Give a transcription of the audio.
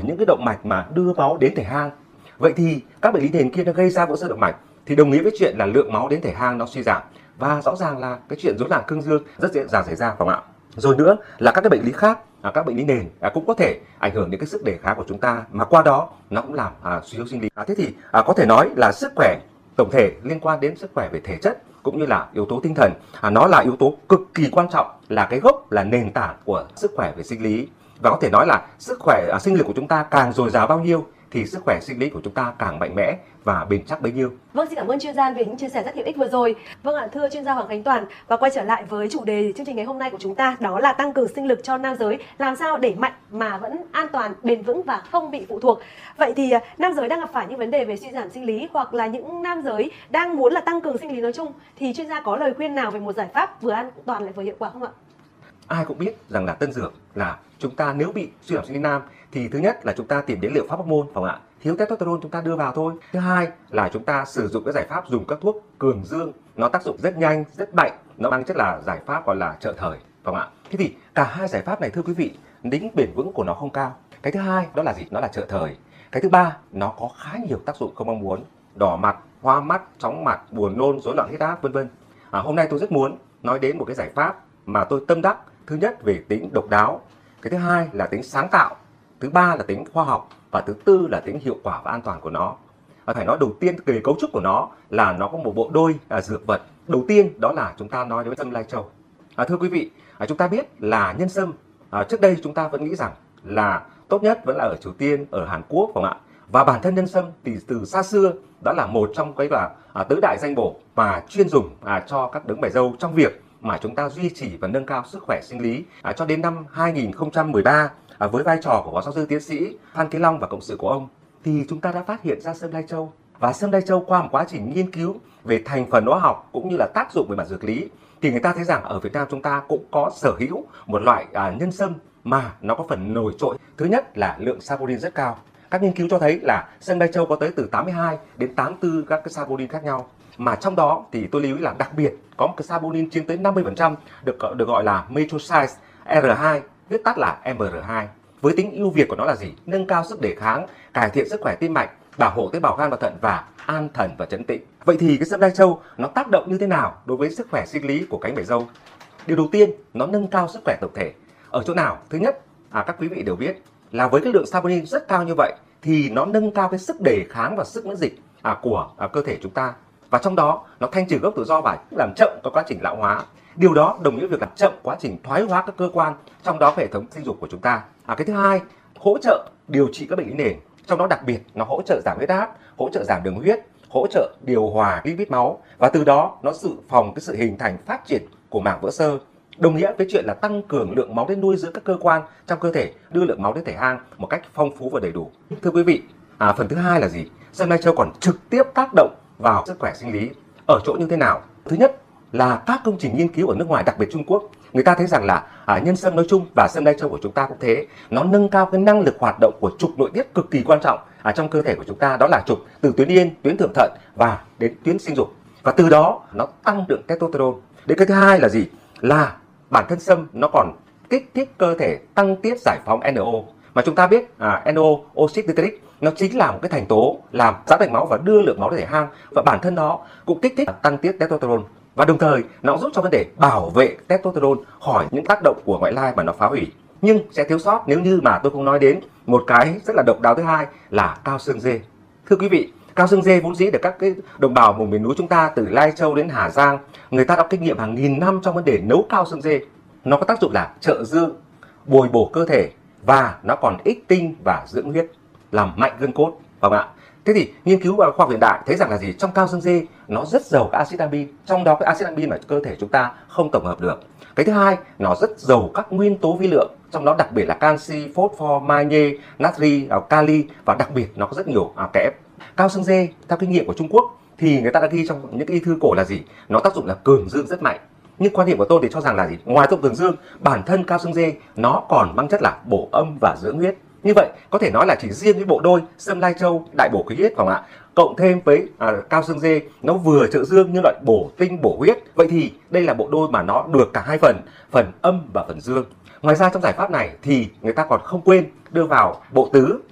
những cái động mạch mà đưa máu đến thể hang. Vậy thì các bệnh lý nền kia nó gây ra vỡ xơ động mạch thì đồng nghĩa với chuyện là lượng máu đến thể hang nó suy giảm, và rõ ràng là cái chuyện rối loạn cương dương rất dễ dàng xảy ra, phải không ạ? Rồi nữa là các cái bệnh lý khác, các bệnh lý nền cũng có thể ảnh hưởng đến cái sức đề kháng của chúng ta, mà qua đó nó cũng làm suy yếu sinh lý. Thế thì có thể nói là sức khỏe tổng thể liên quan đến sức khỏe về thể chất cũng như là yếu tố tinh thần, nó là yếu tố cực kỳ quan trọng, là cái gốc, là nền tảng của sức khỏe về sinh lý. Và có thể nói là sức khỏe sinh lực của chúng ta càng dồi dào bao nhiêu thì sức khỏe sinh lý của chúng ta càng mạnh mẽ và bền chắc bấy nhiêu. Vâng, xin cảm ơn chuyên gia về những chia sẻ rất hữu ích vừa rồi. Vâng ạ, thưa chuyên gia Hoàng Khánh Toàn, và quay trở lại với chủ đề chương trình ngày hôm nay của chúng ta, đó là tăng cường sinh lực cho nam giới, làm sao để mạnh mà vẫn an toàn, bền vững và không bị phụ thuộc. Vậy thì nam giới đang gặp phải những vấn đề về suy giảm sinh lý, hoặc là những nam giới đang muốn là tăng cường sinh lý nói chung, thì chuyên gia có lời khuyên nào về một giải pháp vừa an toàn lại vừa hiệu quả không ạ? Ai cũng biết rằng là tân dược là chúng ta nếu bị suy giảm sinh lý nam thì thứ nhất là chúng ta tìm đến liệu pháp hormone, phải không ạ? Thiếu testosterone chúng ta đưa vào thôi. Thứ hai là chúng ta sử dụng cái giải pháp dùng các thuốc cường dương, nó tác dụng rất nhanh, rất mạnh, nó mang chất là giải pháp gọi là trợ thời, phải không ạ? Thế thì cả hai giải pháp này thưa quý vị, tính bền vững của nó không cao. Cái thứ hai đó là gì? Nó là trợ thời. Cái thứ ba, nó có khá nhiều tác dụng không mong muốn: đỏ mặt, hoa mắt, chóng mặt, buồn nôn, rối loạn huyết áp, vân vân. Hôm nay tôi rất muốn nói đến một cái giải pháp mà tôi tâm đắc. Thứ nhất về tính độc đáo, cái thứ hai là tính sáng tạo, thứ ba là tính khoa học, và thứ tư là tính hiệu quả và an toàn của nó. Phải nói đầu tiên về cấu trúc của nó là nó có một bộ đôi dược vật. Đầu tiên đó là chúng ta nói đến sâm lai châu. Thưa quý vị, chúng ta biết là nhân sâm trước đây chúng ta vẫn nghĩ rằng là tốt nhất vẫn là ở Triều Tiên, ở Hàn Quốc, phải không ạ? Và bản thân nhân sâm thì từ xa xưa đó là một trong cái là tứ đại danh bổ mà chuyên dùng cho các đấng mày râu trong việc mà chúng ta duy trì và nâng cao sức khỏe sinh lý. Cho đến năm 2013, với vai trò của phó giáo sư tiến sĩ Phan Kế Long và cộng sự của ông, thì chúng ta đã phát hiện ra sâm lai châu. Và sâm lai châu qua một quá trình nghiên cứu về thành phần hóa học cũng như là tác dụng về mặt dược lý, thì người ta thấy rằng ở Việt Nam chúng ta cũng có sở hữu một loại nhân sâm mà nó có phần nổi trội. Thứ nhất là lượng saponin rất cao. Các nghiên cứu cho thấy là sâm lai châu có tới từ 82 đến 84 các cái saponin khác nhau. Mà trong đó thì tôi lưu ý là đặc biệt có một cái saponin chiếm tới 50% được gọi là methoxide R2, viết tắt là MR2. Với tính ưu việt của nó là gì? Nâng cao sức đề kháng, cải thiện sức khỏe tim mạch, bảo hộ tế bào gan và thận và an thần và trấn tĩnh. Vậy thì cái sâm lai châu nó tác động như thế nào đối với sức khỏe sinh lý của cánh mày râu? Điều đầu tiên, nó nâng cao sức khỏe tổng thể. Ở chỗ nào? Thứ nhất, các quý vị đều biết là với cái lượng saponin rất cao như vậy thì nó nâng cao cái sức đề kháng và sức miễn dịch của cơ thể chúng ta. Và trong đó nó thanh trừ gốc tự do và làm chậm cái quá trình lão hóa. Điều đó đồng nghĩa với việc làm chậm quá trình thoái hóa các cơ quan, trong đó hệ thống sinh dục của chúng ta. Cái thứ hai, hỗ trợ điều trị các bệnh lý nền, trong đó đặc biệt nó hỗ trợ giảm huyết áp, hỗ trợ giảm đường huyết, hỗ trợ điều hòa lipid máu, và từ đó nó dự phòng cái sự hình thành phát triển của mảng vỡ xơ, đồng nghĩa với chuyện là tăng cường lượng máu đến nuôi dưỡng các cơ quan trong cơ thể, đưa lượng máu đến thể hang một cách phong phú và đầy đủ. Thưa quý vị, phần thứ hai là gì? Sâm lai châu còn trực tiếp tác động vào sức khỏe sinh lý ở chỗ như thế nào? Thứ nhất là các công trình nghiên cứu ở nước ngoài, đặc biệt Trung Quốc, người ta thấy rằng là nhân sâm nói chung và sâm lai châu của chúng ta cũng thế, nó nâng cao cái năng lực hoạt động của trục nội tiết cực kỳ quan trọng trong cơ thể của chúng ta, đó là trục từ tuyến yên, tuyến thượng thận và đến tuyến sinh dục, và từ đó nó tăng lượng testosterone. Đến cái thứ hai là gì? Là bản thân sâm nó còn kích thích cơ thể tăng tiết giải phóng NO, mà chúng ta biết NO, oxit nitric, nó chính là một cái thành tố làm giãn mạch máu và đưa lượng máu đến thể hang, và bản thân nó cũng kích thích tăng tiết testosterone, và đồng thời nó giúp cho vấn đề bảo vệ testosterone khỏi những tác động của ngoại lai mà nó phá hủy. Nhưng sẽ thiếu sót nếu như mà tôi không nói đến một cái rất là độc đáo thứ hai là cao xương dê. Thưa quý vị, cao xương dê vốn dĩ được các cái đồng bào vùng miền núi chúng ta từ Lai Châu đến Hà Giang, người ta đã có kinh nghiệm hàng nghìn năm trong vấn đề nấu cao xương dê. Nó có tác dụng là trợ dương, bồi bổ cơ thể, và nó còn ích tinh và dưỡng huyết, làm mạnh gân cốt, phải không ạ? Thế thì nghiên cứu khoa học hiện đại thấy rằng là gì? Trong cao xương dê nó rất giàu các axit amin, trong đó cái axit amin mà cơ thể chúng ta không tổng hợp được. Cái thứ hai, nó rất giàu các nguyên tố vi lượng, trong đó đặc biệt là canxi, phosphor, magie, natri, kali, và đặc biệt nó có rất nhiều kẽm. Cao xương dê theo kinh nghiệm của Trung Quốc thì người ta đã ghi trong những cái y thư cổ là gì? Nó tác dụng là cường dương rất mạnh. Nhưng quan điểm của tôi thì cho rằng là gì? Ngoài tác dụng cường dương, bản thân cao xương dê nó còn mang chất là bổ âm và dưỡng huyết. Như vậy có thể nói là chỉ riêng cái bộ đôi sâm lai châu đại bổ khí huyết, phải không ạ? Cộng thêm với cao xương dê, nó vừa trợ dương nhưng lại bổ tinh bổ huyết. Vậy thì đây là bộ đôi mà nó được cả hai phần âm và phần dương. Ngoài ra trong giải pháp này thì người ta còn không quên đưa vào bộ tứ